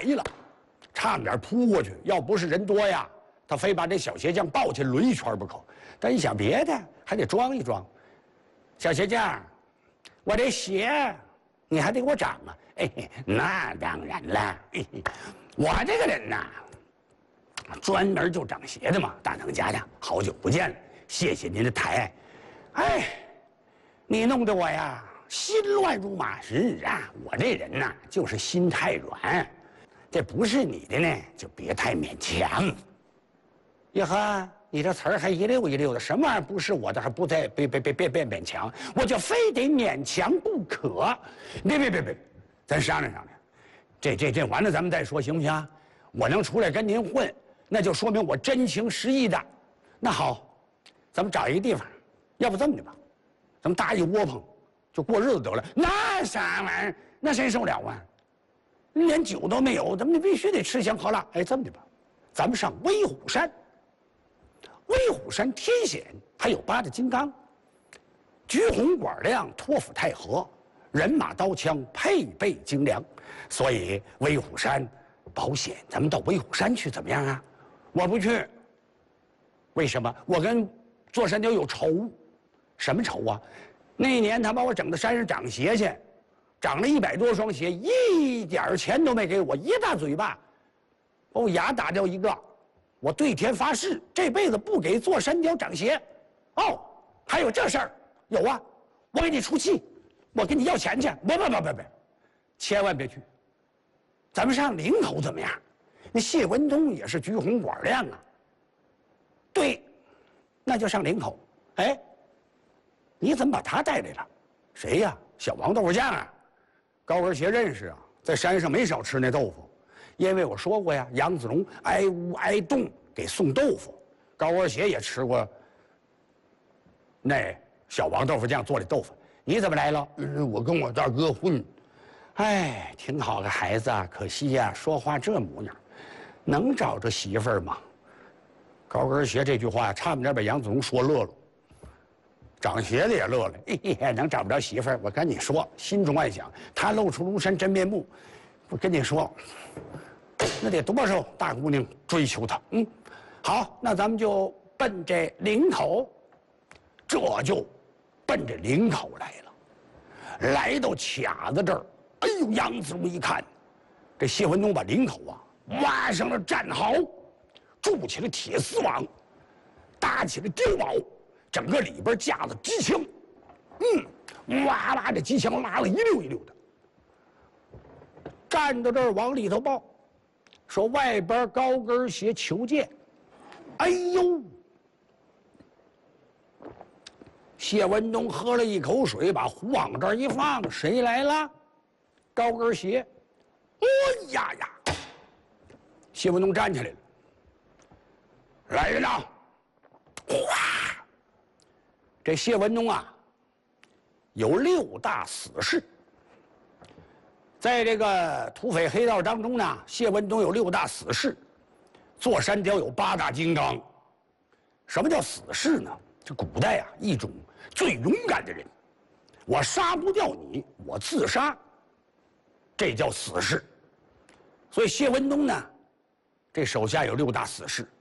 来了，差点扑过去。要不是人多呀，他非把这小鞋匠抱起来抡一圈不可。但一想别的，还得装一装。小鞋匠，我这鞋你还得给我长啊！哎，那当然了，我这个人呐，专门就长鞋的嘛。大当家的，好久不见了，谢谢您的抬爱。哎，你弄得我呀心乱如麻。是啊，我这人呐就是心太软，这不是你的呢，就别太勉强。呀呵，你这词儿还一溜一溜的，什么玩意儿不是我的，还不再别勉强，我就非得勉强不可。别，咱商量商量，这完了咱们再说，行不行？我能出来跟您混，那就说明我真情实意的。那好，咱们找一个地方，要不这么的吧，咱们搭一窝棚，就过日子得了。那啥玩意儿，那谁受了啊？连酒都没有，咱们必须得吃香喝辣。哎，这么的吧，咱们上威虎山。威虎山天险，还有八大金刚，橘红管亮，托付太和，人马刀枪配备精良，所以威虎山保险。咱们到威虎山去怎么样啊？我不去。为什么？我跟座山雕有仇。什么仇啊？那年他把我整到山上长鞋去，长了100多双鞋，一点钱都没给我，一大嘴巴，把我牙打掉一个。我对天发誓，这辈子不给座山雕长鞋。哦，还有这事儿？有啊，我给你出气，我跟你要钱去。不，千万别去。咱们上林口怎么样？那谢文东也是橘红管亮啊。对，那就上林口。哎，你怎么把他带来了？谁呀？小王豆腐酱啊。高跟鞋认识啊，在山上没少吃那豆腐。因为我说过呀，杨子荣挨屋挨洞给送豆腐，高跟鞋也吃过那小王豆腐酱做的豆腐。你怎么来了？我跟我大哥混。哎，挺好个孩子啊，可惜呀，说话这模样，能找着媳妇儿吗？高跟鞋这句话差点把杨子荣说乐了，长鞋的也乐了。能找不着媳妇儿？我跟你说，心中暗想，他露出庐山真面目。我跟你说，那得多少大姑娘追求他？好，那咱们就奔这林口，这就奔着林口来了。来到卡子这儿，哎呦，杨子荣一看，这谢文东把林口啊挖上了战壕，筑起了铁丝网，搭起了碉堡，整个里边架了机枪，哇哇这机枪拉了一溜一溜的。站到这儿往里头报，说外边高跟鞋求见。哎呦！谢文东喝了一口水，把壶往这儿一放，谁来了？高跟鞋。哎呀！谢文东站起来了。来人呐！哗！这谢文东啊，有6大死士。在这个土匪黑道当中呢，谢文东有6大死士，座山雕有8大金刚。什么叫死士呢？这古代啊，一种最勇敢的人，我杀不掉你，我自杀，这叫死士。所以谢文东呢，这手下有6大死士。